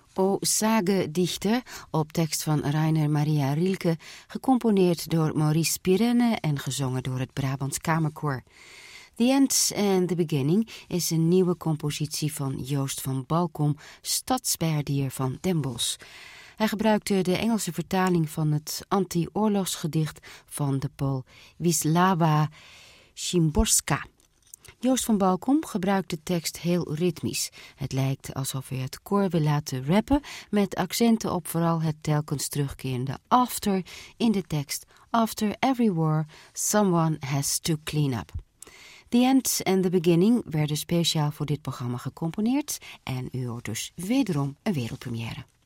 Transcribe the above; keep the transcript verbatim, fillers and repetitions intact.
O Sage-dichter, op tekst van Rainer Maria Rilke, gecomponeerd door Maurice Pirenne en gezongen door het Brabants Kamerkoor. The End and the Beginning is een nieuwe compositie van Joost van Balkom, stadsbeheerder van Den Bosch. Hij gebruikte de Engelse vertaling van het anti-oorlogsgedicht van de Pool Wisława Szymborska. Joost van Balkom gebruikt de tekst heel ritmisch. Het lijkt alsof hij het koor wil laten rappen, met accenten op vooral het telkens terugkerende after in de tekst. After every war, someone has to clean up. The End and the Beginning werden speciaal voor dit programma gecomponeerd en u hoort dus wederom een wereldpremière.